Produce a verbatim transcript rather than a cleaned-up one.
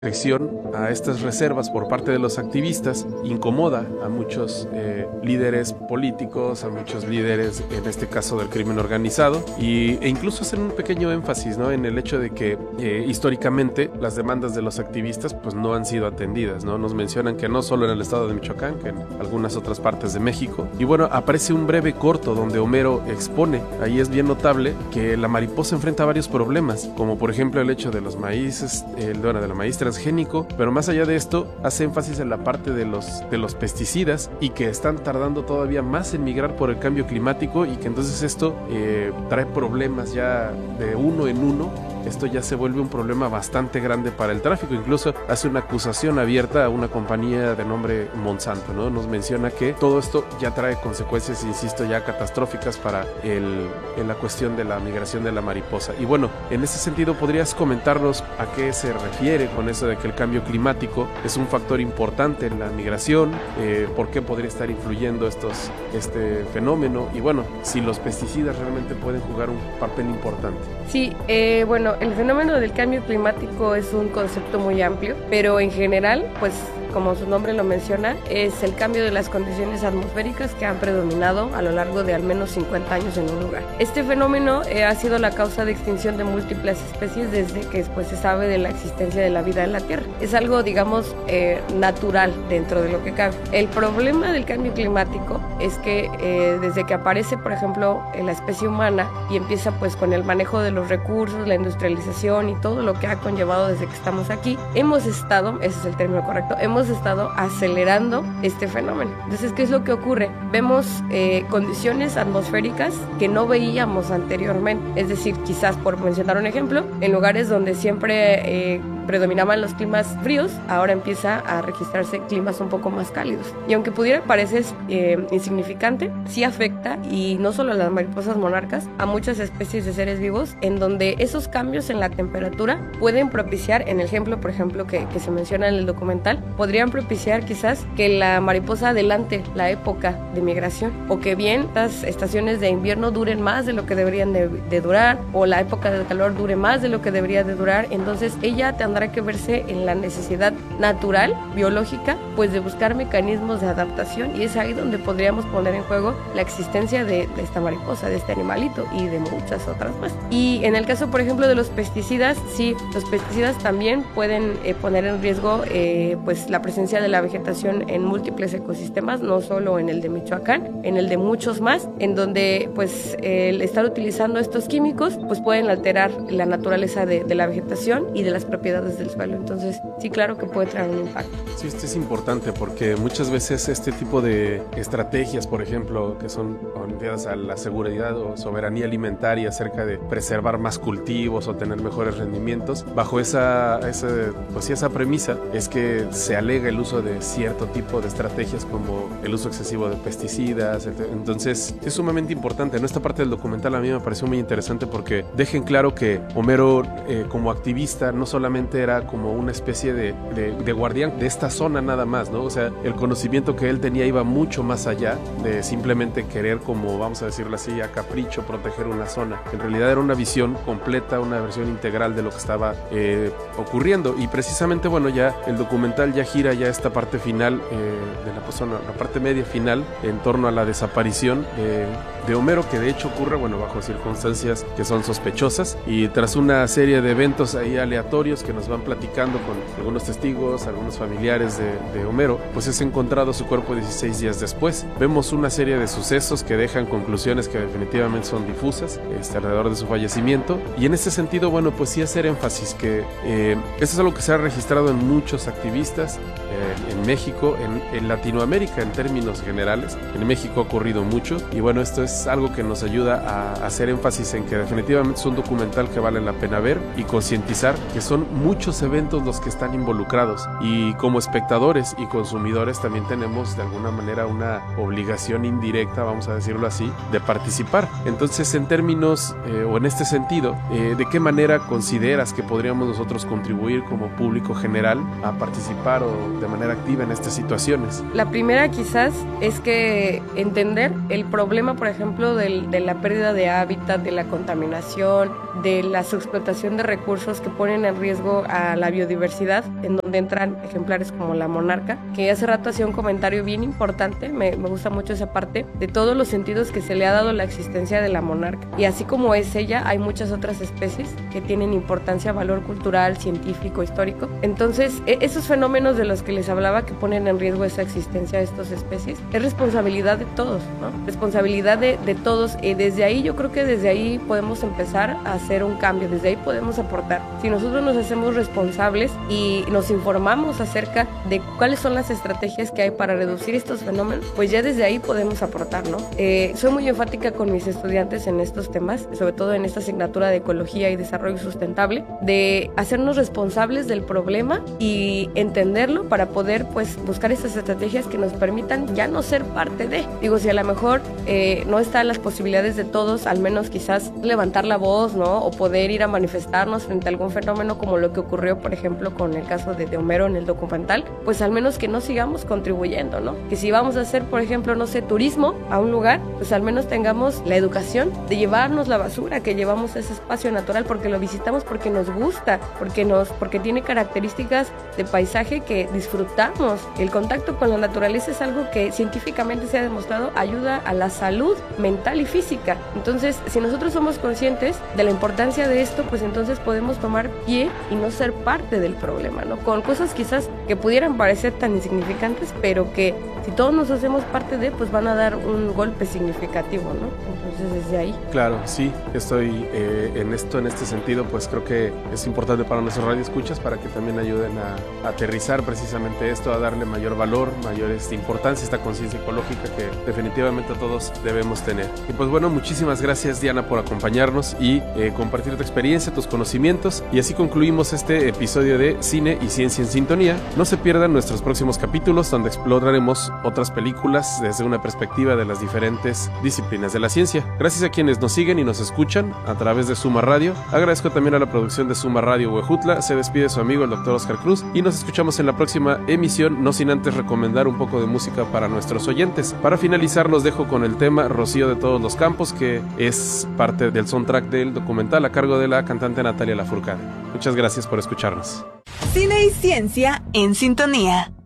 reacción a estas reservas por parte de los activistas incomoda a muchos eh, líderes políticos, a muchos líderes, en este caso del crimen organizado, y, e incluso hacen un pequeño énfasis, ¿no?, en el hecho de que eh, históricamente las demandas de los activistas pues no han sido atendidas, ¿no? Nos mencionan que no solo en el estado de Michoacán, que en algunas otras partes de México. Y bueno, aparece un breve corto donde Homero expone, ahí es bien notable, que la mariposa enfrenta varios problemas, como por ejemplo el hecho de los maíces, el, bueno, de la maíz transgénico, pero más allá de esto, hace énfasis en la parte de los, de los pesticidas y que están tardando todavía más en migrar por el cambio climático y que entonces esto eh, trae problemas ya de uno en uno. Esto ya se vuelve un problema bastante grande para el tráfico. Incluso hace una acusación abierta a una compañía de nombre Monsanto, ¿no? Nos menciona que todo esto ya trae consecuencias, insisto, ya catastróficas para el, en la cuestión de la migración de la mariposa. Y bueno, en ese sentido, ¿podrías comentarnos a qué se refiere con eso de que el cambio climático es un factor importante en la migración? Eh, ¿Por qué podría estar influyendo estos, este fenómeno? Y bueno, si los pesticidas realmente pueden jugar un papel importante. Sí, eh, bueno, el fenómeno del cambio climático es un concepto muy amplio, pero en general, pues como su nombre lo menciona, es el cambio de las condiciones atmosféricas que han predominado a lo largo de al menos cincuenta años en un lugar. Este fenómeno eh, ha sido la causa de extinción de múltiples especies desde que pues, se sabe de la existencia de la vida en la Tierra. Es algo, digamos, eh, natural dentro de lo que cabe. El problema del cambio climático es que eh, desde que aparece, por ejemplo, la especie humana y empieza pues con el manejo de los recursos, la industrialización y todo lo que ha conllevado desde que estamos aquí, hemos estado, ese es el término correcto, hemos estado acelerando este fenómeno. Entonces, ¿qué es lo que ocurre? Vemos eh, condiciones atmosféricas que no veíamos anteriormente. Es decir, quizás por mencionar un ejemplo, en lugares donde siempre eh, predominaban los climas fríos, ahora empieza a registrarse climas un poco más cálidos. Y aunque pudiera parecer eh, insignificante, sí afecta, y no solo a las mariposas monarcas, a muchas especies de seres vivos, en donde esos cambios en la temperatura pueden propiciar, en el ejemplo, por ejemplo, que, que se menciona en el documental, podrían propiciar quizás que la mariposa adelante la época de migración, o que bien las estaciones de invierno duren más de lo que deberían de, de durar, o la época de calor dure más de lo que debería de durar. Entonces ella tendrá que verse en la necesidad natural, biológica, pues de buscar mecanismos de adaptación, y es ahí donde podríamos poner en juego la existencia de, de esta mariposa, de este animalito y de muchas otras más. Y en el caso, por ejemplo, de los pesticidas, sí, los pesticidas también pueden eh, poner en riesgo eh, pues la presencia de la vegetación en múltiples ecosistemas, no solo en el de Michoacán, en el de muchos más, en donde pues el estar utilizando estos químicos pues pueden alterar la naturaleza de, de la vegetación y de las propiedades del suelo. Entonces sí, claro que puede traer un impacto. Sí, esto es importante porque muchas veces este tipo de estrategias, por ejemplo, que son orientadas a la seguridad o soberanía alimentaria acerca de preservar más cultivos o tener mejores rendimientos, bajo esa, esa, pues sí, esa premisa es que se alega el uso de cierto tipo de estrategias como el uso excesivo de pesticidas. Entonces es sumamente importante, ¿no? Esta parte del documental a mí me pareció muy interesante porque dejen claro que Homero eh, como activista no solamente era como una especie de, de, de guardián de esta zona nada más, ¿no? O sea, el conocimiento que él tenía iba mucho más allá de simplemente querer, como vamos a decirlo así, a capricho proteger una zona. En realidad era una visión completa, una versión integral de lo que estaba eh, ocurriendo, y precisamente, bueno, ya el documental ya gira ya esta parte final eh, de la, pues, la parte media final en torno a la desaparición eh, de Homero, que de hecho ocurre, bueno, bajo circunstancias que son sospechosas, y tras una serie de eventos ahí aleatorios que nos van platicando con algunos testigos, algunos familiares de, de Homero, pues es encontrado su cuerpo dieciséis días después. Vemos una serie de sucesos que dejan conclusiones que definitivamente son difusas este, alrededor de su fallecimiento, y en este sentido, bueno, pues sí hacer énfasis que eh, esto es algo que se ha registrado en muchos activistas eh, en México, en, en Latinoamérica en términos generales. En México ha ocurrido mucho, y bueno, esto es algo que nos ayuda a, a hacer énfasis en que definitivamente es un documental que vale la pena ver y concientizar que son muchos eventos los que están involucrados, y como espectadores y consumidores también tenemos de alguna manera una obligación indirecta, vamos a decirlo así, de participar. Entonces, en términos eh, o en este sentido, eh, ¿de qué manera consideras que podríamos nosotros contribuir como público general a participar o de manera activa en estas situaciones? La primera quizás es que entender el problema, por ejemplo, del, de la pérdida de hábitat, de la contaminación, de la subexplotación de recursos que ponen en riesgo ejemplo, a la biodiversidad, en donde entran ejemplares como la monarca, que hace rato hacía un comentario bien importante, me, me gusta mucho esa parte, de todos los sentidos que se le ha dado la existencia de la monarca. Y así como es ella, hay muchas otras especies que tienen importancia, valor cultural, científico, histórico. Entonces, esos fenómenos de los que les hablaba que ponen en riesgo esa existencia de estas especies, es responsabilidad de todos, ¿no? Responsabilidad de, de todos. Y desde ahí, yo creo que desde ahí podemos empezar a hacer un cambio, desde ahí podemos aportar. Si nosotros nos hacemos responsables y nos informamos acerca de cuáles son las estrategias que hay para reducir estos fenómenos, pues ya desde ahí podemos aportar, ¿no? Eh, soy muy enfática con mis estudiantes en estos temas, sobre todo en esta asignatura de ecología y desarrollo sustentable, de hacernos responsables del problema y entenderlo para poder, pues, buscar estas estrategias que nos permitan ya no ser parte de. Digo, si a lo mejor eh, no están las posibilidades de todos, al menos quizás levantar la voz, ¿no? O poder ir a manifestarnos frente a algún fenómeno como lo que ocurrió, por ejemplo, con el caso de, de Homero en el documental, pues al menos que no sigamos contribuyendo, ¿no? Que si vamos a hacer, por ejemplo, no sé, turismo a un lugar, pues al menos tengamos la educación de llevarnos la basura que llevamos a ese espacio natural porque lo visitamos, porque nos gusta, porque, nos, porque tiene características de paisaje que disfrutamos. El contacto con la naturaleza es algo que científicamente se ha demostrado ayuda a la salud mental y física. Entonces, si nosotros somos conscientes de la importancia de esto, pues entonces podemos tomar pie y no ser parte del problema, ¿no? Con cosas quizás que pudieran parecer tan insignificantes, pero que si todos nos hacemos parte de, pues van a dar un golpe significativo, ¿no? Entonces, desde ahí. Claro, sí, estoy eh, en esto, en este sentido, pues creo que es importante para nuestros radioescuchas para que también ayuden a, a aterrizar precisamente esto, a darle mayor valor, mayor este, importancia a esta conciencia ecológica que definitivamente todos debemos tener. Y pues bueno, muchísimas gracias, Diana, por acompañarnos y eh, compartir tu experiencia, tus conocimientos, y así concluimos este episodio de Cine y Ciencia en Sintonía. No se pierdan nuestros próximos capítulos donde exploraremos otras películas desde una perspectiva de las diferentes disciplinas de la ciencia. Gracias a quienes nos siguen y nos escuchan a través de Suma Radio. Agradezco también a la producción de Suma Radio Huejutla. Se despide su amigo el doctor Oscar Cruz y nos escuchamos en la próxima emisión, no sin antes recomendar un poco de música para nuestros oyentes. Para finalizar, los dejo con el tema Rocío de todos los campos, que es parte del soundtrack del documental a cargo de la cantante Natalia Lafourcade. Muchas gracias por escucharnos. Cine y Ciencia en Sintonía.